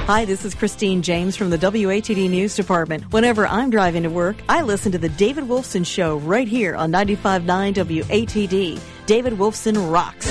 Hi, this is Christine James from the WATD News Department. Whenever I'm driving to work, I listen to the David Wolfson Show right here on 95.9 WATD. David Wolfson rocks.